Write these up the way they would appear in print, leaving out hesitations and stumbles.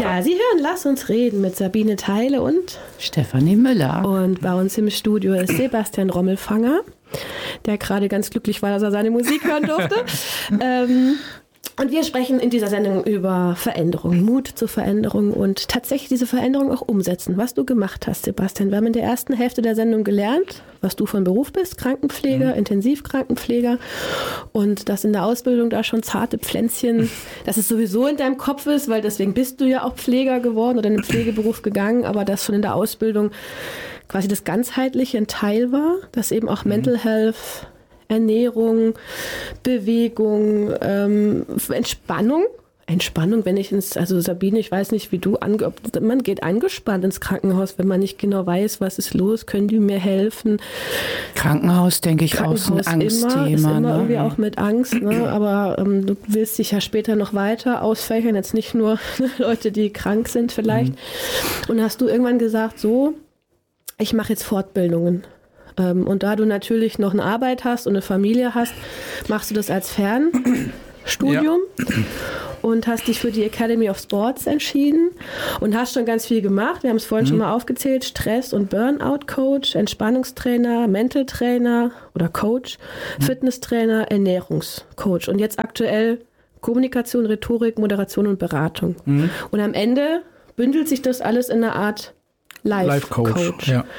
Ja, Sie hören Lass uns reden mit Sabine Theile und Stefanie Müller. Und bei uns im Studio ist Sebastian Rommelfanger, der gerade ganz glücklich war, dass er seine Musik hören durfte. Und wir sprechen in dieser Sendung über Veränderung, Mut zur Veränderung und tatsächlich diese Veränderung auch umsetzen. Was du gemacht hast, Sebastian. Wir haben in der ersten Hälfte der Sendung gelernt, was du von Beruf bist, Krankenpfleger, Intensivkrankenpfleger, und dass in der Ausbildung da schon zarte Pflänzchen, dass es sowieso in deinem Kopf ist, weil deswegen bist du ja auch Pfleger geworden oder in den Pflegeberuf gegangen, aber dass schon in der Ausbildung quasi das Ganzheitliche ein Teil war, dass eben auch Mental Health, Ernährung, Bewegung, Entspannung, wenn ich also Sabine, ich weiß nicht, wie du, man geht angespannt ins Krankenhaus, wenn man nicht genau weiß, was ist los, können die mir helfen? Krankenhaus, denke ich, auch so ein Angstthema. Ist immer ne? irgendwie auch mit Angst, ne? Aber du willst dich ja später noch weiter ausfächern, jetzt nicht nur Leute, die krank sind vielleicht. Und hast du irgendwann gesagt, so, ich mache jetzt Fortbildungen. Und da du natürlich noch eine Arbeit hast und eine Familie hast, machst du das als Fernstudium und hast dich für die Academy of Sports entschieden und hast schon ganz viel gemacht. Wir haben es vorhin schon mal aufgezählt: Stress- und Burnout-Coach, Entspannungstrainer, Mental-Trainer oder Coach, Fitnesstrainer, Ernährungscoach und jetzt aktuell Kommunikation, Rhetorik, Moderation und Beratung. Und am Ende bündelt sich das alles in einer Art Life-Coach. Ja.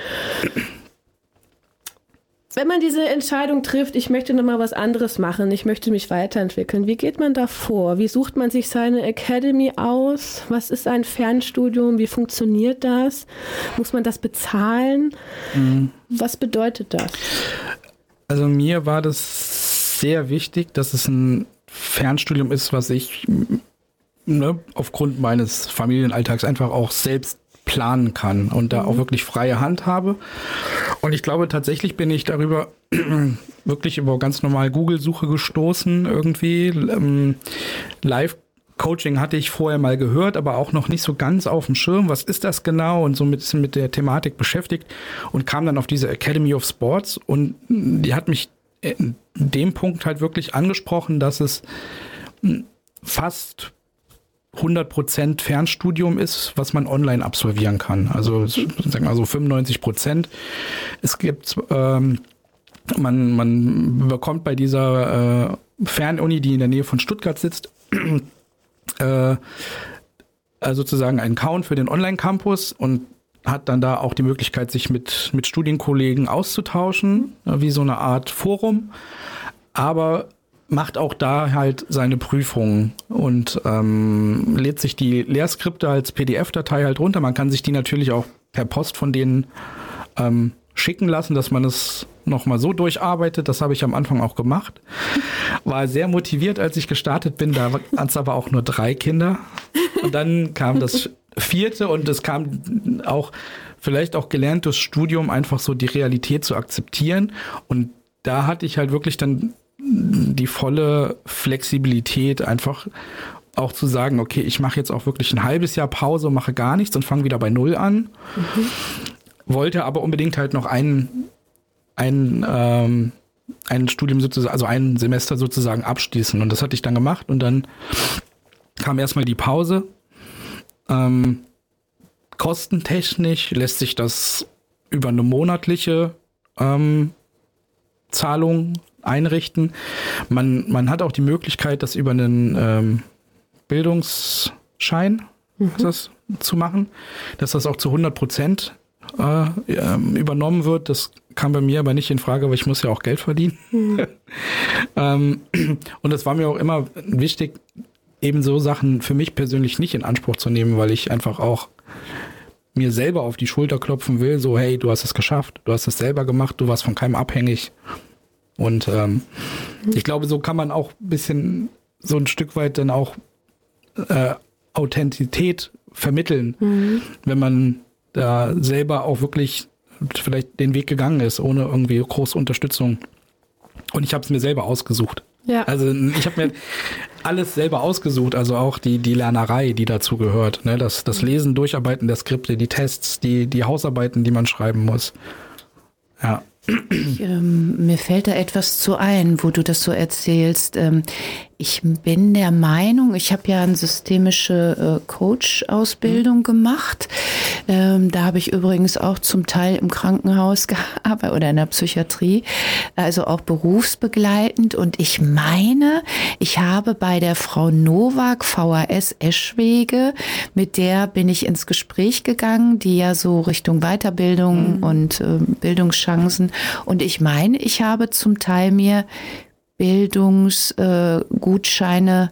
Wenn man diese Entscheidung trifft, ich möchte nochmal was anderes machen, ich möchte mich weiterentwickeln, wie geht man da vor? Wie sucht man sich seine Academy aus? Was ist ein Fernstudium? Wie funktioniert das? Muss man das bezahlen? Was bedeutet das? Also mir war das sehr wichtig, dass es ein Fernstudium ist, was ich aufgrund meines Familienalltags einfach auch selbst planen kann und da auch wirklich freie Hand habe. Und ich glaube, tatsächlich bin ich darüber wirklich über ganz normal Google-Suche gestoßen irgendwie. Live-Coaching hatte ich vorher mal gehört, aber auch noch nicht so ganz auf dem Schirm. Was ist das genau? Und so ein bisschen mit der Thematik beschäftigt und kam dann auf diese Academy of Sports und die hat mich in dem Punkt halt wirklich angesprochen, dass es fast 100% Fernstudium ist, was man online absolvieren kann. Also sagen wir mal so 95%. Es gibt, man bekommt bei dieser Fernuni, die in der Nähe von Stuttgart sitzt, also sozusagen einen Account für den Online-Campus und hat dann da auch die Möglichkeit, sich mit Studienkollegen auszutauschen, wie so eine Art Forum. Aber macht auch da halt seine Prüfungen und lädt sich die Lehrskripte als PDF-Datei halt runter. Man kann sich die natürlich auch per Post von denen schicken lassen, dass man es nochmal so durcharbeitet. Das habe ich am Anfang auch gemacht. War sehr motiviert, als ich gestartet bin. Da waren es aber auch nur 3 Kinder. Und dann kam das 4. und es kam auch vielleicht auch gelernt durchs Studium, einfach so die Realität zu akzeptieren. Und da hatte ich halt wirklich dann die volle Flexibilität, einfach auch zu sagen, okay, ich mache jetzt auch wirklich ein halbes Jahr Pause, mache gar nichts und fange wieder bei Null an. Wollte aber unbedingt halt noch ein Studium sozusagen, also ein Semester sozusagen abschließen. Und das hatte ich dann gemacht und dann kam erstmal die Pause. Kostentechnisch lässt sich das über eine monatliche Zahlung einrichten. Man hat auch die Möglichkeit, das über einen Bildungsschein das zu machen, dass das auch zu 100% übernommen wird. Das kam bei mir aber nicht in Frage, weil ich muss ja auch Geld verdienen. Und das war mir auch immer wichtig, eben so Sachen für mich persönlich nicht in Anspruch zu nehmen, weil ich einfach auch mir selber auf die Schulter klopfen will, so hey, du hast es geschafft, du hast es selber gemacht, du warst von keinem abhängig. Und ich glaube, so kann man auch ein bisschen so ein Stück weit dann auch Authentizität vermitteln, wenn man da selber auch wirklich vielleicht den Weg gegangen ist, ohne irgendwie große Unterstützung. Und ich habe es mir selber ausgesucht. Ja. Also ich habe mir alles selber ausgesucht, also auch die Lernerei, die dazu gehört. Ne? Das Lesen, Durcharbeiten der Skripte, die Tests, die Hausarbeiten, die man schreiben muss. Ja. Mir fällt da etwas zu ein, wo du das so erzählst. Ich bin der Meinung, ich habe ja eine systemische Coach-Ausbildung gemacht. Da habe ich übrigens auch zum Teil im Krankenhaus gearbeitet oder in der Psychiatrie, also auch berufsbegleitend. Und ich meine, ich habe bei der Frau Nowak, VHS Eschwege, mit der bin ich ins Gespräch gegangen, die ja so Richtung Weiterbildung und Bildungschancen. Und ich meine, ich habe zum Teil mir Bildungsgutscheine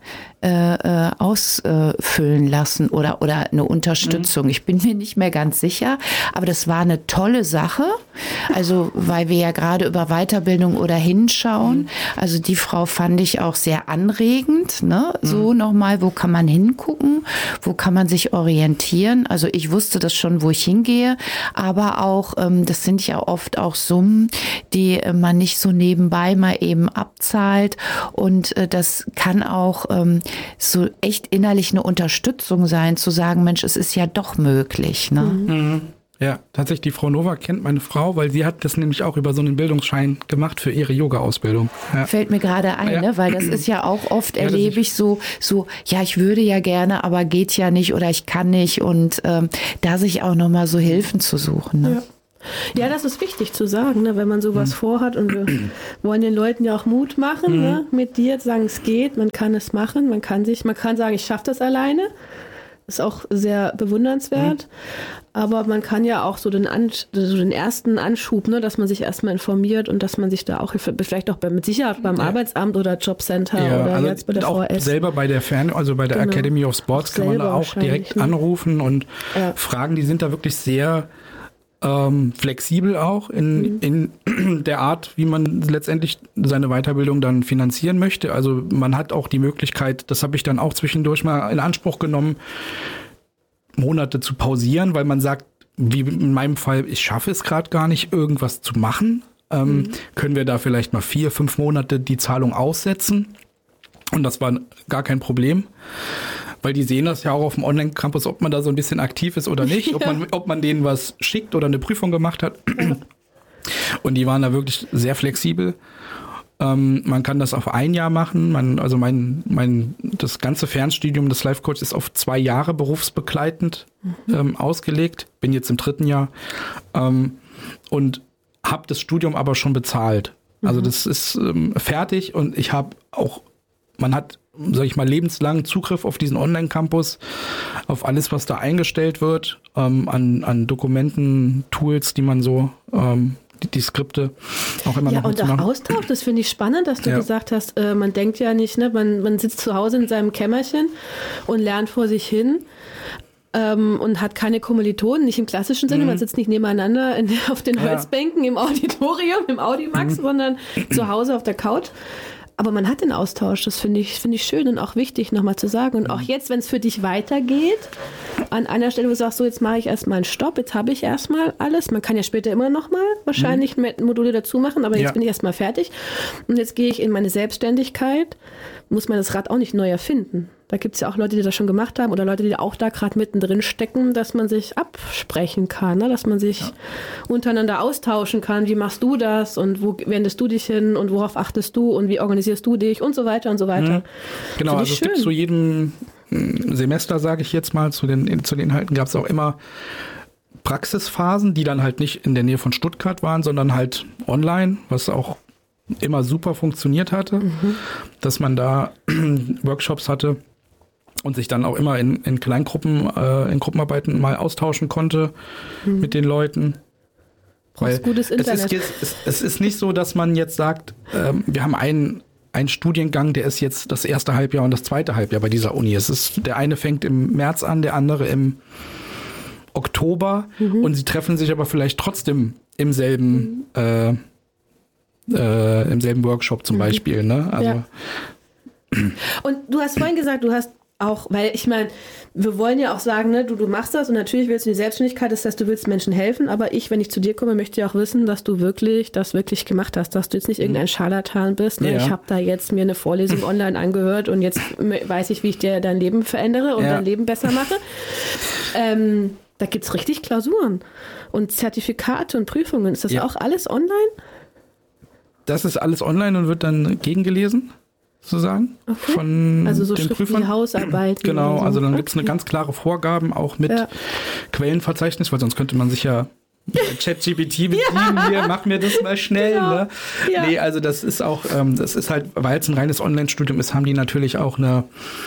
ausfüllen lassen oder eine Unterstützung. Ich bin mir nicht mehr ganz sicher, aber das war eine tolle Sache. Also, weil wir ja gerade über Weiterbildung oder hinschauen. Also die Frau fand ich auch sehr anregend, ne? So nochmal, wo kann man hingucken? Wo kann man sich orientieren? Also ich wusste das schon, wo ich hingehe, aber auch, das sind ja oft auch Summen, die man nicht so nebenbei mal eben abzahlt, und das kann auch so echt innerlich eine Unterstützung sein, zu sagen, Mensch, es ist ja doch möglich. Ne? Mhm. Ja, tatsächlich, die Frau Nowak kennt meine Frau, weil sie hat das nämlich auch über so einen Bildungsschein gemacht für ihre Yoga-Ausbildung. Ja. Fällt mir gerade ein, ne? Weil das ist ja auch oft, erlebe ich so, ja, ich würde ja gerne, aber geht ja nicht oder ich kann nicht, und da sich auch nochmal so Hilfen zu suchen. Ne? Ja. Ja, das ist wichtig zu sagen, ne, wenn man sowas vorhat, und wir wollen den Leuten ja auch Mut machen, ne, mit dir sagen, es geht, man kann es machen, man kann sagen, ich schaffe das alleine, ist auch sehr bewundernswert, aber man kann ja auch so den ersten Anschub, ne, dass man sich erstmal informiert und dass man sich da auch vielleicht auch mit Sicherheit beim Arbeitsamt oder Jobcenter oder also jetzt bei der auch VS. Selber bei der bei der Academy of Sports kann man da auch direkt anrufen und fragen, die sind da wirklich sehr flexibel auch in der Art, wie man letztendlich seine Weiterbildung dann finanzieren möchte. Also man hat auch die Möglichkeit, das habe ich dann auch zwischendurch mal in Anspruch genommen, Monate zu pausieren, weil man sagt, wie in meinem Fall, ich schaffe es gerade gar nicht, irgendwas zu machen. Können wir da vielleicht mal 4-5 Monate die Zahlung aussetzen? Und das war gar kein Problem. Weil die sehen das ja auch auf dem Online-Campus, ob man da so ein bisschen aktiv ist oder nicht, ob man denen was schickt oder eine Prüfung gemacht hat. Und die waren da wirklich sehr flexibel. Man kann das auf 1 Jahr machen. Das ganze Fernstudium des Life Coach ist auf 2 Jahre berufsbegleitend ausgelegt. Bin jetzt im 3. Jahr und habe das Studium aber schon bezahlt. Also das ist fertig, und ich habe auch, man hat, sag ich mal, lebenslangen Zugriff auf diesen Online-Campus, auf alles, was da eingestellt wird, an Dokumenten, Tools, die man so, die Skripte auch immer noch und auch Austausch, das finde ich spannend, dass du gesagt hast, man denkt ja nicht, ne, man sitzt zu Hause in seinem Kämmerchen und lernt vor sich hin. Und hat keine Kommilitonen, nicht im klassischen Sinne, man sitzt nicht nebeneinander auf den Holzbänken im Auditorium, im Audimax, sondern zu Hause auf der Couch. Aber man hat den Austausch, das finde ich schön und auch wichtig nochmal zu sagen. Und auch jetzt, wenn es für dich weitergeht, an einer Stelle, wo du sagst, so, jetzt mache ich erstmal einen Stopp, jetzt habe ich erstmal alles. Man kann ja später immer nochmal wahrscheinlich mit Module dazu machen, aber jetzt bin ich erstmal fertig. Und jetzt gehe ich in meine Selbstständigkeit, muss man das Rad auch nicht neu erfinden. Da gibt es ja auch Leute, die das schon gemacht haben oder Leute, die auch da gerade mittendrin stecken, dass man sich absprechen kann, ne? Dass man sich untereinander austauschen kann. Wie machst du das und wo wendest du dich hin und worauf achtest du und wie organisierst du dich und so weiter und so weiter. Genau, also es gibt zu jedem Semester, sage ich jetzt mal, zu den Inhalten gab es auch immer Praxisphasen, die dann halt nicht in der Nähe von Stuttgart waren, sondern halt online, was auch immer super funktioniert hatte, dass man da Workshops hatte und sich dann auch immer in Kleingruppen, in Gruppenarbeiten mal austauschen konnte mit den Leuten. Weil gutes Internet. Es ist nicht so, dass man jetzt sagt, wir haben einen Studiengang, der ist jetzt das erste Halbjahr und das zweite Halbjahr bei dieser Uni. Der eine fängt im März an, der andere im Oktober, und sie treffen sich aber vielleicht trotzdem im selben Workshop zum Beispiel. Ne? Also, Und du hast vorhin gesagt, du hast auch, weil ich meine, wir wollen ja auch sagen, ne, du machst das und natürlich willst du die Selbstständigkeit, das heißt, du willst Menschen helfen, aber wenn ich zu dir komme, möchte ich auch wissen, dass du das wirklich gemacht hast, dass du jetzt nicht irgendein Scharlatan bist. Ne? Ich habe da jetzt mir eine Vorlesung online angehört und jetzt weiß ich, wie ich dir dein Leben verändere und dein Leben besser mache. Da gibt es richtig Klausuren und Zertifikate und Prüfungen. Ist das auch alles online? Das ist alles online und wird dann gegengelesen. sozusagen von also so den Prüfern. Hausarbeiten. Genau, so. also dann gibt es eine ganz klare Vorgaben, auch mit Quellenverzeichnis, weil sonst könnte man sich ja ChatGPT bedienen, hier, mach mir das mal schnell. Genau. Ne? Ja. Nee, also das ist auch, das ist halt, weil es ein reines Online-Studium ist, haben die natürlich auch eine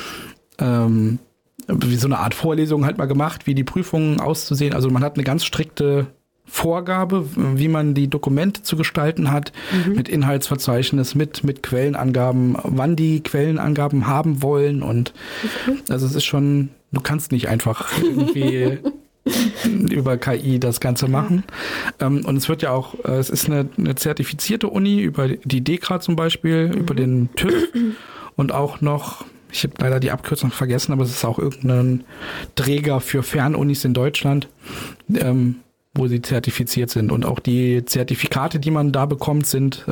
wie so eine Art Vorlesung halt mal gemacht, wie die Prüfungen auszusehen. Also man hat eine ganz strikte Vorgabe, wie man die Dokumente zu gestalten hat, mit Inhaltsverzeichnis, mit Quellenangaben, wann die Quellenangaben haben wollen und also es ist schon, du kannst nicht einfach irgendwie über KI das Ganze machen. Und es wird ja auch, es ist eine zertifizierte Uni über die DEKRA zum Beispiel, über den TÜV und auch noch, ich habe leider die Abkürzung vergessen, aber es ist auch irgendein Träger für Fernunis in Deutschland, wo sie zertifiziert sind. Und auch die Zertifikate, die man da bekommt, sind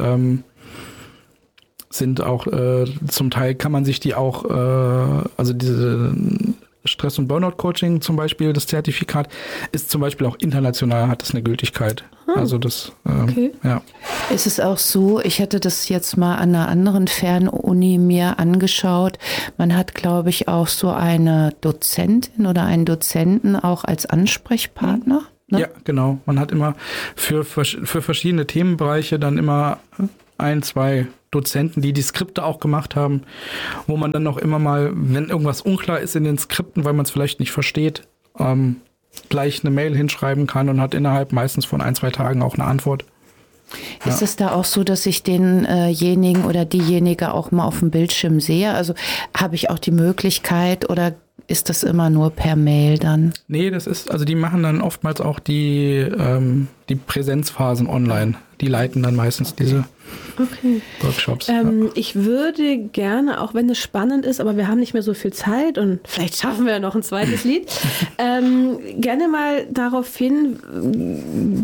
auch zum Teil kann man sich die auch, also diese Stress- und Burnout-Coaching zum Beispiel, das Zertifikat, ist zum Beispiel auch international, hat das eine Gültigkeit. Also das, ja. Ist es auch so, ich hatte das jetzt mal an einer anderen Fernuni mir angeschaut, man hat, glaube ich, auch so eine Dozentin oder einen Dozenten auch als Ansprechpartner? Ne? Ja, genau. Man hat immer für verschiedene Themenbereiche dann immer 1, 2 Dozenten, die Skripte auch gemacht haben, wo man dann noch immer mal, wenn irgendwas unklar ist in den Skripten, weil man es vielleicht nicht versteht, gleich eine Mail hinschreiben kann und hat innerhalb meistens von 1, 2 Tagen auch eine Antwort. Ist es da auch so, dass ich denjenigen oder diejenige auch mal auf dem Bildschirm sehe? Also habe ich auch die Möglichkeit oder ist das immer nur per Mail dann? Nee, das ist, also die machen dann oftmals auch die Präsenzphasen online. Die leiten dann meistens diese Workshops. Ich würde gerne, auch wenn es spannend ist, aber wir haben nicht mehr so viel Zeit und vielleicht schaffen wir noch ein zweites Lied, gerne mal darauf hingehen,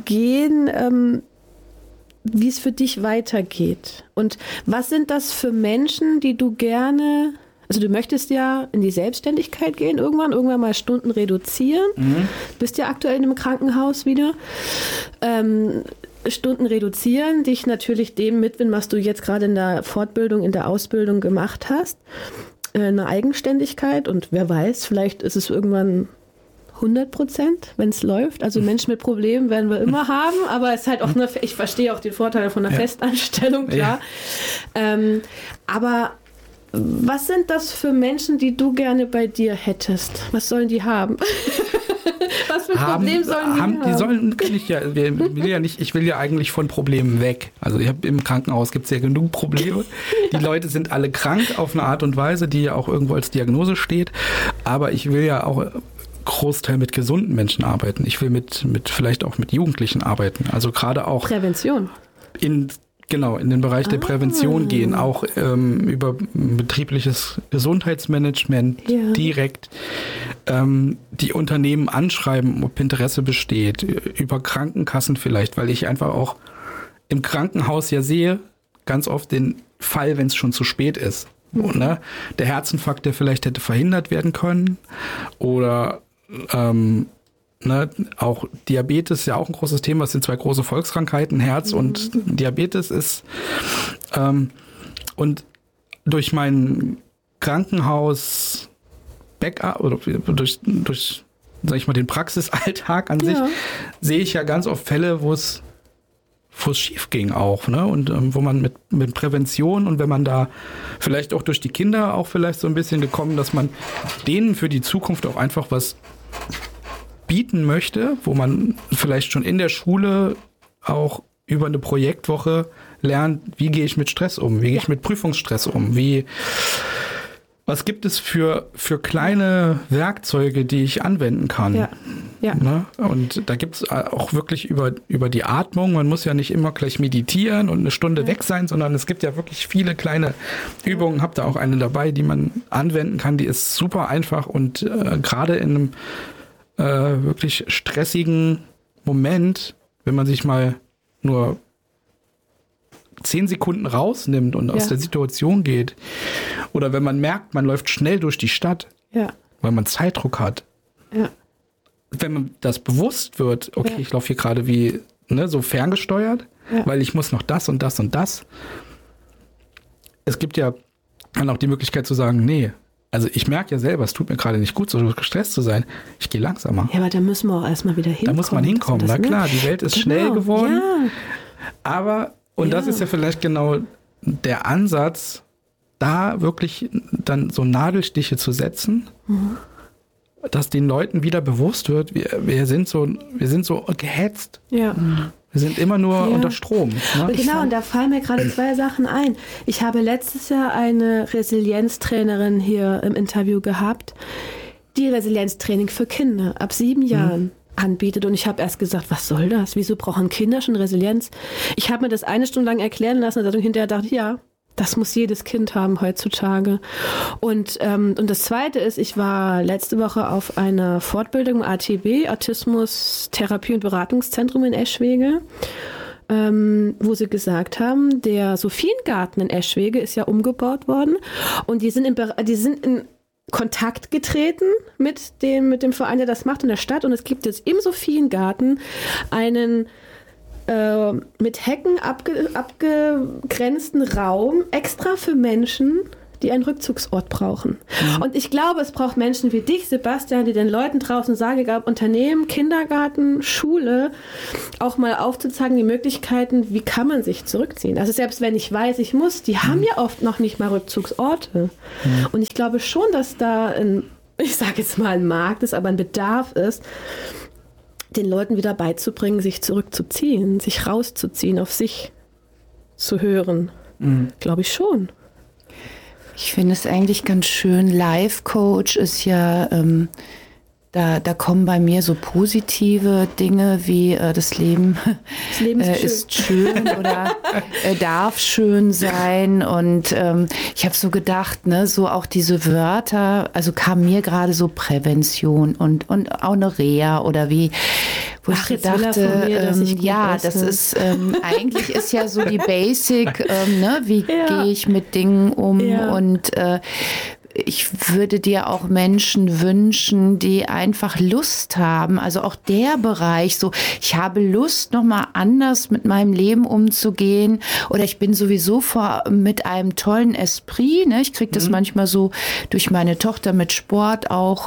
wie es für dich weitergeht. Und was sind das für Menschen, die du gerne... Also du möchtest ja in die Selbstständigkeit gehen irgendwann mal Stunden reduzieren. Bist ja aktuell im Krankenhaus wieder. Stunden reduzieren, dich natürlich dem mitwidmen, was du jetzt gerade in der Fortbildung, in der Ausbildung gemacht hast. Eine Eigenständigkeit und wer weiß, vielleicht ist es irgendwann 100%, wenn es läuft. Also Menschen mit Problemen werden wir immer haben, aber es ist halt auch ich verstehe auch den Vorteil von einer Festanstellung, klar. Ja. Aber was sind das für Menschen, die du gerne bei dir hättest? Was sollen die haben? Was für ein Problem sollen die haben? Die sollen, ich will ja eigentlich von Problemen weg. Also im Krankenhaus gibt es ja genug Probleme. Die Leute sind alle krank auf eine Art und Weise, die ja auch irgendwo als Diagnose steht. Aber ich will ja auch Großteil mit gesunden Menschen arbeiten. Ich will vielleicht auch mit Jugendlichen arbeiten. Also gerade auch Prävention. In den Bereich der Prävention gehen, auch über betriebliches Gesundheitsmanagement direkt die Unternehmen anschreiben, ob Interesse besteht, über Krankenkassen vielleicht, weil ich einfach auch im Krankenhaus ja sehe, ganz oft den Fall, wenn es schon zu spät ist. Und, ne, der Herzinfarkt, der vielleicht hätte verhindert werden können oder auch Diabetes ist ja auch ein großes Thema. Es sind 2 große Volkskrankheiten, Herz und Diabetes ist. Und durch mein Krankenhaus-Backup oder durch sag ich mal, den Praxisalltag an sich, sehe ich ja ganz oft Fälle, wo es schief ging auch, ne? Und wo man mit Prävention und wenn man da vielleicht auch durch die Kinder auch vielleicht so ein bisschen gekommen, dass man denen für die Zukunft auch einfach was bieten möchte, wo man vielleicht schon in der Schule auch über eine Projektwoche lernt, wie gehe ich mit Stress um, wie gehe ich mit Prüfungsstress um, was gibt es für kleine Werkzeuge, die ich anwenden kann. Ja. Ne? Und da gibt es auch wirklich über die Atmung, man muss ja nicht immer gleich meditieren und eine Stunde weg sein, sondern es gibt ja wirklich viele kleine Übungen, habt da auch eine dabei, die man anwenden kann, die ist super einfach und gerade in einem wirklich stressigen Moment, wenn man sich mal nur 10 Sekunden rausnimmt und aus der Situation geht oder wenn man merkt, man läuft schnell durch die Stadt, weil man Zeitdruck hat. Ja. Wenn man das bewusst wird, okay, ich laufe hier gerade wie so ferngesteuert, weil ich muss noch das und das und das. Es gibt ja dann auch die Möglichkeit zu sagen, nee, also ich merke ja selber, es tut mir gerade nicht gut, so gestresst zu sein. Ich gehe langsamer. Ja, aber da müssen wir auch erstmal wieder hinkommen. Da muss man hinkommen, na klar, die Welt ist schnell geworden. Ja. Aber, und das ist ja vielleicht genau der Ansatz, da wirklich dann so Nadelstiche zu setzen, dass den Leuten wieder bewusst wird, wir sind so gehetzt. Ja. Wir sind immer nur unter Strom. Ne? Und genau, und da fallen mir gerade 2 Sachen ein. Ich habe letztes Jahr eine Resilienztrainerin hier im Interview gehabt, die Resilienztraining für Kinder ab 7 Jahren anbietet. Und ich habe erst gesagt, was soll das? Wieso brauchen Kinder schon Resilienz? Ich habe mir das 1 Stunde lang erklären lassen und hinterher dachte, ja, das muss jedes Kind haben heutzutage. Und das Zweite ist, ich war letzte Woche auf einer Fortbildung im ATB, Autismus Therapie- und Beratungszentrum in Eschwege, wo sie gesagt haben, der Sophiengarten in Eschwege ist ja umgebaut worden und die sind in Kontakt getreten mit dem Verein, der das macht in der Stadt, und es gibt jetzt im Sophiengarten einen mit Hecken abgegrenzten Raum extra für Menschen, die einen Rückzugsort brauchen. Und ich glaube, es braucht Menschen wie dich, Sebastian, die den Leuten draußen sagen, egal ob Unternehmen, Kindergarten, Schule, auch mal aufzuzeigen, die Möglichkeiten, wie kann man sich zurückziehen. Also selbst wenn ich weiß, ich muss, die haben ja oft noch nicht mal Rückzugsorte. Und ich glaube schon, dass da ich sage jetzt mal ein Markt ist, aber ein Bedarf ist, den Leuten wieder beizubringen, sich zurückzuziehen, sich rauszuziehen, auf sich zu hören. Glaube ich schon. Ich finde es eigentlich ganz schön. Life-Coach ist ja, da kommen bei mir so positive Dinge wie das Leben ist schön oder darf schön sein. Und ich habe so gedacht, ne, so auch diese Wörter, also kam mir gerade so Prävention und auch eine Reha oder wie, wo ich so dachte, ja, das ist eigentlich ist ja so die Basic, ne, wie gehe ich mit Dingen um und ich würde dir auch Menschen wünschen, die einfach Lust haben, also auch der Bereich, so ich habe Lust, nochmal anders mit meinem Leben umzugehen oder ich bin sowieso mit einem tollen Esprit, ne? Ich kriege das manchmal so durch meine Tochter mit Sport auch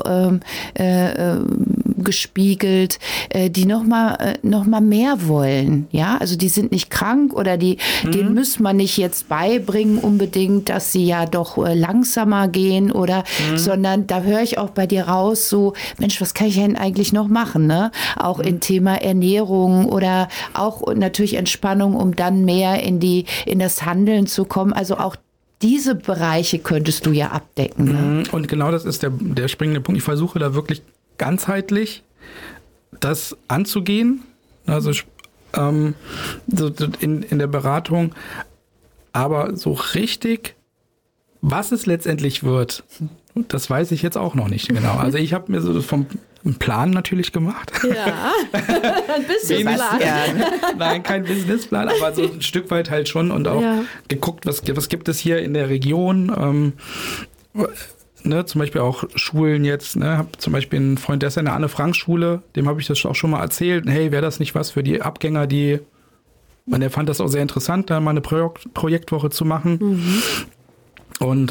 gespiegelt, die noch mal mehr wollen, ja, also die sind nicht krank oder denen muss man nicht jetzt beibringen unbedingt, dass sie ja doch langsamer gehen oder, sondern da höre ich auch bei dir raus, so, Mensch, was kann ich denn eigentlich noch machen, ne? Auch in Thema Ernährung oder auch natürlich Entspannung, um dann mehr in das Handeln zu kommen, also auch diese Bereiche könntest du ja abdecken. Ne? Und genau das ist der springende Punkt. Ich versuche da wirklich ganzheitlich das anzugehen, also so in der Beratung, aber so richtig, was es letztendlich wird, das weiß ich jetzt auch noch nicht genau. Also ich habe mir so vom Plan natürlich gemacht. Ja, ein bisschen Plan. Nein, kein Businessplan, aber so ein Stück weit halt schon und auch geguckt, was gibt es hier in der Region, ne, zum Beispiel auch Schulen jetzt, ne, habe zum Beispiel einen Freund, der ist in der Anne-Frank-Schule, dem habe ich das auch schon mal erzählt, hey, wäre das nicht was für die Abgänger, der fand das auch sehr interessant, da mal eine Projektwoche zu machen. Und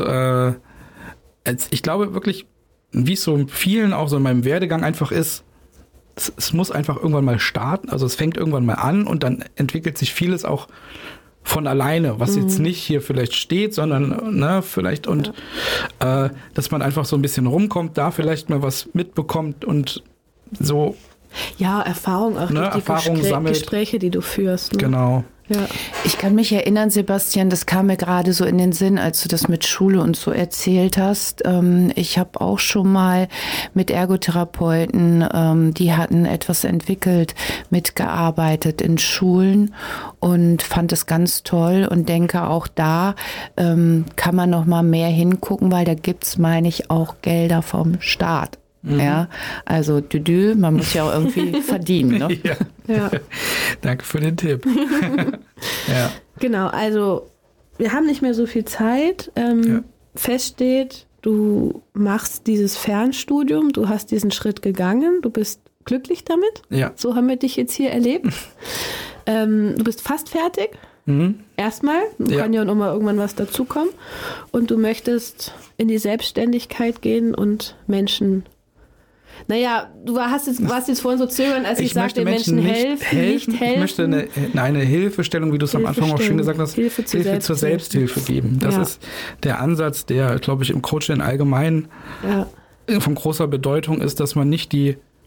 ich glaube wirklich, wie es so vielen auch so in meinem Werdegang einfach ist, es muss einfach irgendwann mal starten, also es fängt irgendwann mal an und dann entwickelt sich vieles auch von alleine, was jetzt nicht hier vielleicht steht, sondern ne, vielleicht und dass man einfach so ein bisschen rumkommt, da vielleicht mal was mitbekommt und so. Ja, Erfahrung auch durch die Gespräche, die du führst. Ne? Genau. Ja. Ich kann mich erinnern, Sebastian, das kam mir gerade so in den Sinn, als du das mit Schule und so erzählt hast. Ich habe auch schon mal mit Ergotherapeuten, die hatten etwas entwickelt, mitgearbeitet in Schulen und fand es ganz toll und denke auch da kann man noch mal mehr hingucken, weil da gibt's, meine ich, auch Gelder vom Staat. Ja, also man muss ja auch irgendwie verdienen. Ne? Ja. Danke für den Tipp. Ja. Genau, also wir haben nicht mehr so viel Zeit. Fest steht, du machst dieses Fernstudium, du hast diesen Schritt gegangen, du bist glücklich damit. Ja. So haben wir dich jetzt hier erlebt. Du bist fast fertig. Erstmal, kann ja noch mal irgendwann was dazukommen. Und du möchtest in die Selbstständigkeit gehen und Menschen... Naja, warst jetzt vorhin so zögernd, als ich sagte, Menschen helfen. Ich möchte eine Hilfestellung, wie du es am Anfang auch schön gesagt hast, Hilfe zur Selbsthilfe geben. Das ist der Ansatz, der, glaube ich, im Coaching allgemein von großer Bedeutung ist, dass man nicht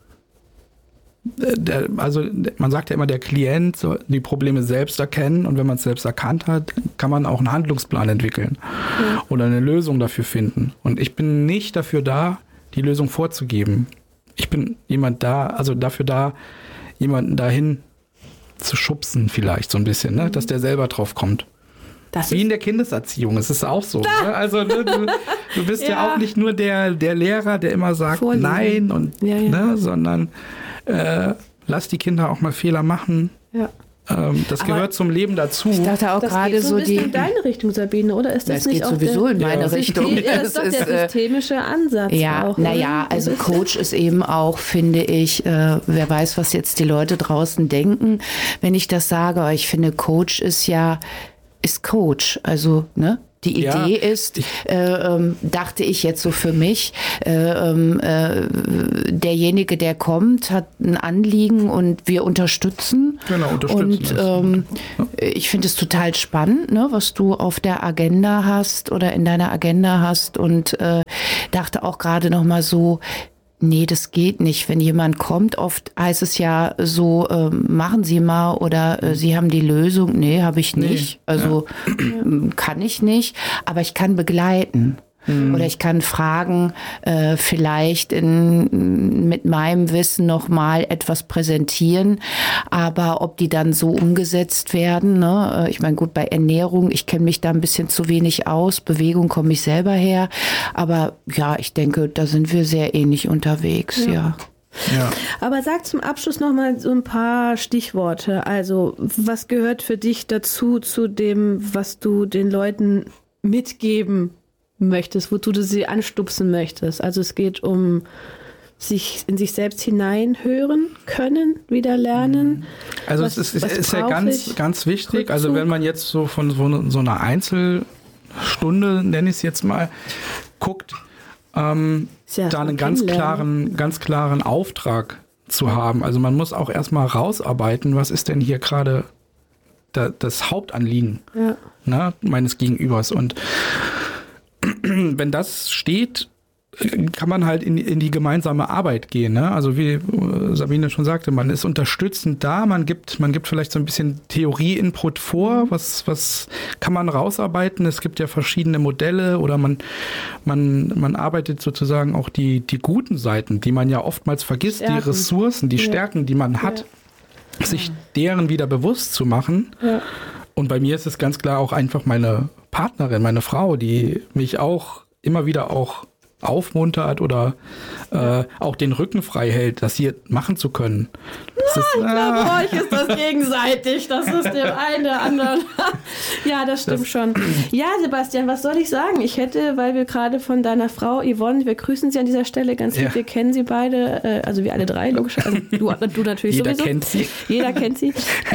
man sagt ja immer, der Klient soll die Probleme selbst erkennen und wenn man es selbst erkannt hat, kann man auch einen Handlungsplan entwickeln oder eine Lösung dafür finden. Und ich bin nicht dafür da, die Lösung vorzugeben. Ich bin dafür da, jemanden dahin zu schubsen vielleicht so ein bisschen, ne? Dass der selber drauf kommt. Wie in der Kindeserziehung, es ist auch so. Ne? Also du bist ja auch nicht nur der Lehrer, der immer sagt Nein und ne, sondern lass die Kinder auch mal Fehler machen. Ja. Das gehört zum Leben dazu. Ich dachte auch gerade so, ein bisschen in deine Richtung, Sabine, oder ist das nicht geht sowieso in meine Richtung. Das ist doch der systemische Ansatz. Ja, auch, also Coach ist eben auch, finde ich, wer weiß, was jetzt die Leute draußen denken, wenn ich das sage, aber ich finde, Coach ist Coach, also, ne? Die Idee ist, dachte ich jetzt so für mich, derjenige, der kommt, hat ein Anliegen und wir unterstützen. Genau, unterstützen. Und ich finde es total spannend, ne, was du auf der Agenda hast oder in deiner Agenda hast und dachte auch gerade noch mal so, nee, das geht nicht. Wenn jemand kommt, oft heißt es ja so, machen Sie mal oder Sie haben die Lösung. Nee, habe ich nicht. Also kann ich nicht, aber ich kann begleiten. Oder ich kann fragen, vielleicht mit meinem Wissen nochmal etwas präsentieren, aber ob die dann so umgesetzt werden, ne? Ich meine, gut, bei Ernährung, ich kenne mich da ein bisschen zu wenig aus, Bewegung komme ich selber her, aber ja, ich denke, da sind wir sehr ähnlich unterwegs, ja. Aber sag zum Abschluss nochmal so ein paar Stichworte. Also, was gehört für dich dazu, zu dem, was du den Leuten mitgeben möchtest, wozu du sie anstupsen möchtest? Also es geht um in sich selbst hineinhören können, wieder lernen. Also es ist ja ganz, ganz wichtig. Rückzug. Also wenn man jetzt so von so einer Einzelstunde, nenne ich es jetzt mal, guckt, da einen ganz klaren Auftrag zu haben. Also man muss auch erstmal rausarbeiten, was ist denn hier gerade das Hauptanliegen meines Gegenübers. Und wenn das steht, kann man halt in die gemeinsame Arbeit gehen. Ne? Also wie Sabine schon sagte, man ist unterstützend da, man gibt vielleicht so ein bisschen Theorie-Input vor, was kann man rausarbeiten. Es gibt ja verschiedene Modelle oder man arbeitet sozusagen auch die guten Seiten, die man ja oftmals vergisst, die Ressourcen, die Stärken, die man hat, sich deren wieder bewusst zu machen. Ja. Und bei mir ist es ganz klar auch einfach meine Partnerin, meine Frau, die mich auch immer wieder auch aufmuntert oder auch den Rücken frei hält, das hier machen zu können. Ich glaube, bei euch ist das gegenseitig. Das ist dem einen der anderen. Ja, das stimmt schon. Ja, Sebastian, was soll ich sagen? Ich hätte, weil wir gerade von deiner Frau Yvonne, wir grüßen sie an dieser Stelle ganz lieb, wir kennen sie beide, also wir alle drei, logisch. Also du natürlich Jeder sowieso. Kennt sie. Jeder kennt sie.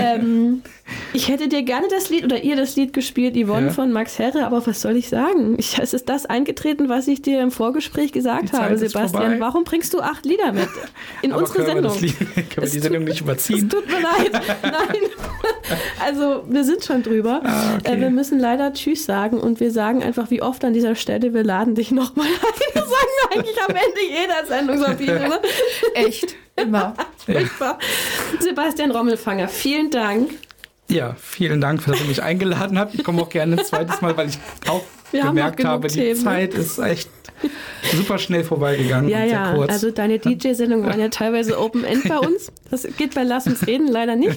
Ich hätte dir gerne das Lied oder ihr das Lied gespielt, Yvonne von Max Herre, aber was soll ich sagen? Es ist das eingetreten, was ich dir im Vorgespräch gesagt habe, Sebastian. Warum bringst du 8 Lieder mit in unsere Sendung? Können wir die Sendung nicht überziehen? Es tut mir leid. Nein. Also, wir sind schon drüber. Okay. Wir müssen leider Tschüss sagen und wir sagen einfach, wie oft an dieser Stelle, wir laden dich nochmal ein. Wir sagen eigentlich am Ende jeder Sendung, Sabine. Ne? Echt? Immer. Furchtbar. Sebastian Rommelfanger, vielen Dank. Ja, vielen Dank, dass ihr mich eingeladen habt. Ich komme auch gerne ein zweites Mal, weil ich auch gemerkt habe, die Zeit ist echt super schnell vorbeigegangen und sehr kurz. Also deine DJ-Sendungen waren ja teilweise Open-End bei uns. Das geht bei Lass uns reden leider nicht.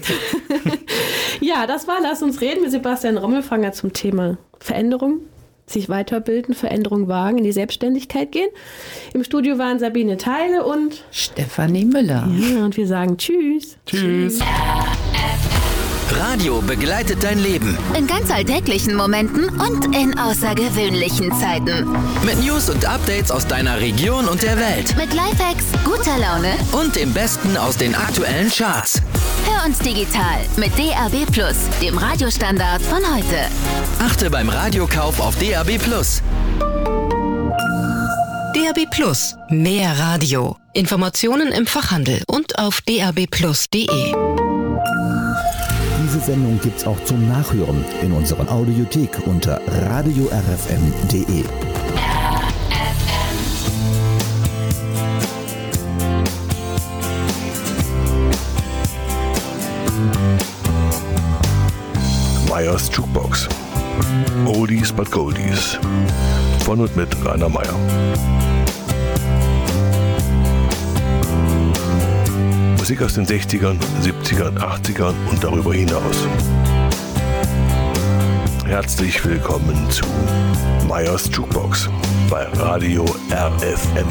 Ja, das war Lass uns reden mit Sebastian Rommelfanger zum Thema Veränderung, sich weiterbilden, Veränderung wagen, in die Selbstständigkeit gehen. Im Studio waren Sabine Theile und Stefanie Müller. Ja, und wir sagen Tschüss. Tschüss. Radio begleitet dein Leben. In ganz alltäglichen Momenten und in außergewöhnlichen Zeiten. Mit News und Updates aus deiner Region und der Welt. Mit Lifehacks, guter Laune und dem Besten aus den aktuellen Charts. Hör uns digital mit DAB+, dem Radiostandard von heute. Achte beim Radiokauf auf DAB+. DAB+, mehr Radio. Informationen im Fachhandel und auf dabplus.de. Diese Sendung gibt's auch zum Nachhören in unserer Audiothek unter radiorfm.de. Meyers Jukebox. Oldies but Goldies. Von und mit Rainer Meyer. Musik aus den 60ern, 70ern, 80ern und darüber hinaus. Herzlich willkommen zu Meyers Jukebox bei Radio RFM.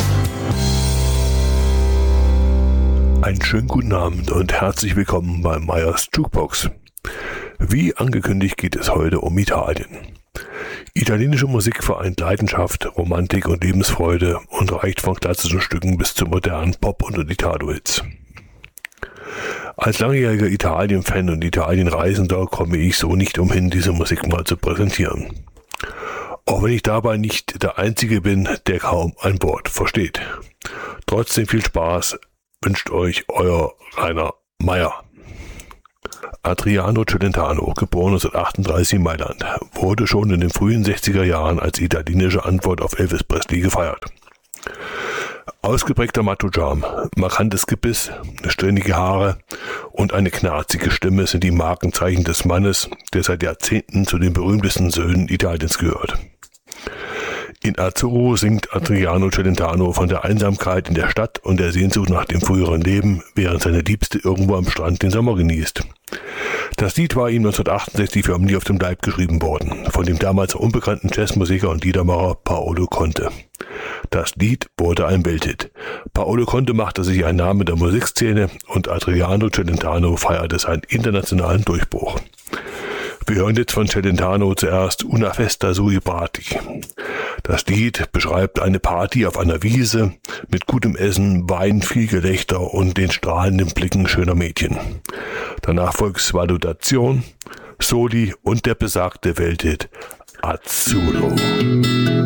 Einen schönen guten Abend und herzlich willkommen bei Meyers Jukebox. Wie angekündigt geht es heute um Italien. Italienische Musik vereint Leidenschaft, Romantik und Lebensfreude und reicht von klassischen Stücken bis zu modernen Pop- und Italo-Hits. Als langjähriger Italien-Fan und Italien-Reisender komme ich so nicht umhin, diese Musik mal zu präsentieren. Auch wenn ich dabei nicht der Einzige bin, der kaum ein Wort versteht. Trotzdem viel Spaß wünscht euch euer Rainer Meyer. Adriano Celentano, geboren 1938 in Mailand, wurde schon in den frühen 60er Jahren als italienische Antwort auf Elvis Presley gefeiert. Ausgeprägter Macho-Charme, markantes Gebiss, strähnige Haare und eine knarzige Stimme sind die Markenzeichen des Mannes, der seit Jahrzehnten zu den berühmtesten Söhnen Italiens gehört. In Azzurro singt Adriano Celentano von der Einsamkeit in der Stadt und der Sehnsucht nach dem früheren Leben, während seine Liebste irgendwo am Strand den Sommer genießt. Das Lied war ihm 1968 förmlich auf dem Leib geschrieben worden, von dem damals unbekannten Jazzmusiker und Liedermacher Paolo Conte. Das Lied wurde ein Welthit. Paolo Conte machte sich einen Namen in der Musikszene und Adriano Celentano feierte seinen internationalen Durchbruch. Wir hören jetzt von Celentano zuerst Una festa sui prati. Das Lied beschreibt eine Party auf einer Wiese mit gutem Essen, Wein, viel Gelächter und den strahlenden Blicken schöner Mädchen. Danach folgt Svalutazione, Soli und der besagte Welthit Azzurro.